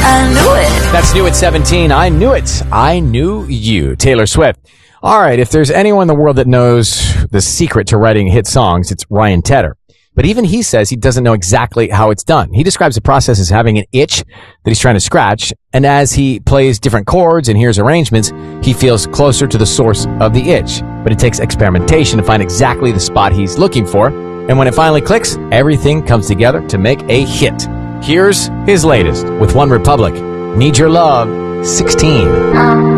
I knew it. That's new at 17. I knew it. I knew you. Taylor Swift. All right, if there's anyone in the world that knows the secret to writing hit songs, it's Ryan Tedder. But even he says he doesn't know exactly how it's done. He describes the process as having an itch that he's trying to scratch, and as he plays different chords and hears arrangements, he feels closer to the source of the itch. But it takes experimentation to find exactly the spot he's looking for, and when it finally clicks, everything comes together to make a hit. Here's his latest with OneRepublic. Need Your Love, 16.